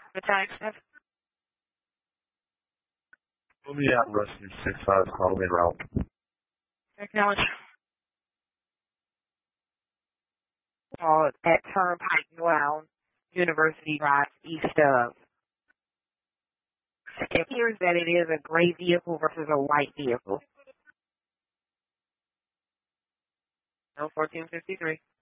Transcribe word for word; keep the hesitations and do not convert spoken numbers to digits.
The time, Steph? We'll be out Rusty six five Callaway route. Acknowledge. Uh, at Turnpike Ground, University Drive, east of. It appears that it is a gray vehicle versus a white vehicle. No, fourteen fifty-three.